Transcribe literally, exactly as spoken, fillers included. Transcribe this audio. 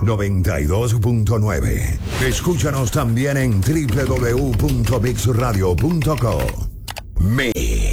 noventa y dos punto nueve. Escúchanos también en doble u doble u doble u punto mix radio punto co. Mix.